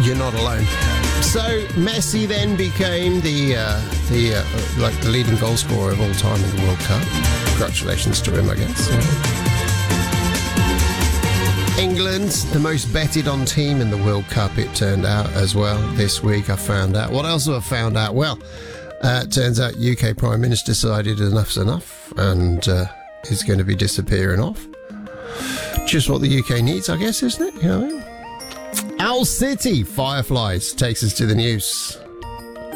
you're not alone. So Messi then became the leading goal scorer of all time in the World Cup. Congratulations to him, I guess. England, the most betted on team in the World Cup, it turned out as well this week. I found out. What else have I found out? Well, it turns out UK Prime Minister decided enough's enough and is going to be disappearing off. Just what the UK needs, I guess, isn't it? You know what I mean? Owl City Fireflies takes us to the news.